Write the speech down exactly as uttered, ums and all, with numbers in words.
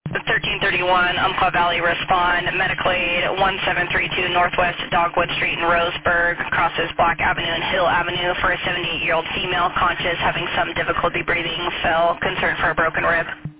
thirteen thirty-one, Umpqua Valley respond, medical aid one seven three two Northwest Dogwood Street in Roseburg, crosses Black Avenue and Hill Avenue for a seventy-eight-year-old female, conscious, having some difficulty breathing, fell, concern for a broken rib.